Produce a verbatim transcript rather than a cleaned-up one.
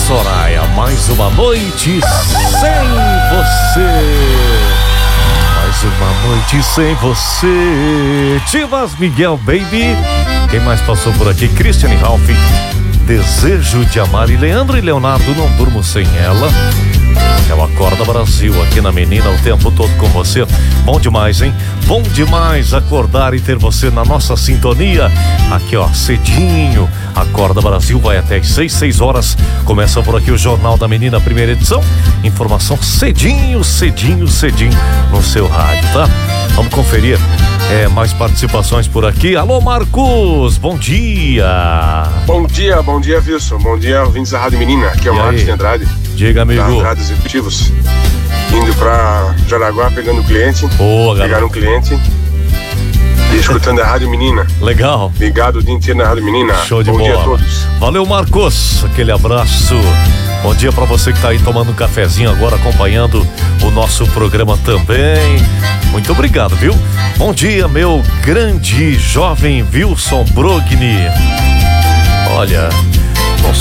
Soraya, mais uma noite sem você. Mais uma noite sem você. Tivas Miguel Baby. Quem mais passou por aqui? Christiane Ralph. Desejo de amar. E Leandro e Leonardo, não durmo sem ela. É o Acorda Brasil aqui na Menina o tempo todo com você. Bom demais, hein? Bom demais acordar e ter você na nossa sintonia. Aqui, ó, cedinho. Acorda Brasil vai até às seis, seis horas. Começa por aqui o Jornal da Menina, primeira edição. Informação cedinho, cedinho, cedinho no seu rádio, tá? Vamos conferir é, mais participações por aqui. Alô, Marcos, bom dia. Bom dia, bom dia, Wilson. Bom dia, ouvintes da Rádio Menina. Aqui é o Marcos de Andrade. Diga, amigo. Da Andrade Executivos. Indo pra Jaraguá, pegando cliente. Boa, Pegar galera. um cliente. E escutando a Rádio Menina. Legal. Ligado o dia inteiro na Rádio Menina. Show de bom bola. Bom dia a todos. Valeu, Marcos. Aquele abraço. Bom dia pra você que tá aí tomando um cafezinho agora, acompanhando o nosso programa também. Muito obrigado, viu? Bom dia, meu grande jovem Wilson Brogni. Olha,